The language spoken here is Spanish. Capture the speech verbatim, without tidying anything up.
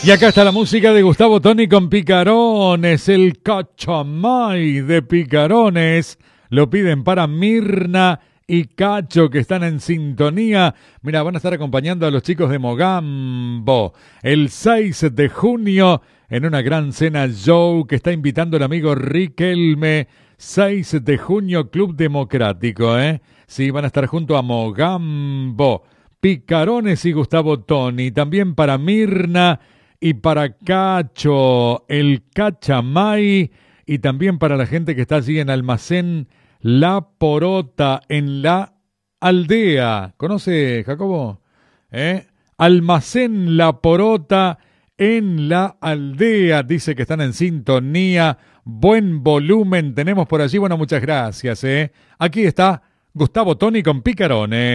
Y acá está la música de Gustavo Toni con Picarones, el cachamay de Picarones. Lo piden para Mirna y Cacho, que están en sintonía. Mira, van a estar acompañando a los chicos de Mogambo el seis de junio en una gran cena show que está invitando el amigo Riquelme. seis de junio, Club Democrático, ¿eh? Sí, van a estar junto a Mogambo, Picarones y Gustavo Toni. También para Mirna y para Cacho, el cachamay. Y también para la gente que está allí en Almacén La Porota, en la aldea. ¿Conoce, Jacobo? ¿Eh? Almacén La Porota, en la aldea. Dice que están en sintonía. Buen volumen tenemos por allí. Bueno, muchas gracias, ¿eh? Aquí está Gustavo Toni con Picarones.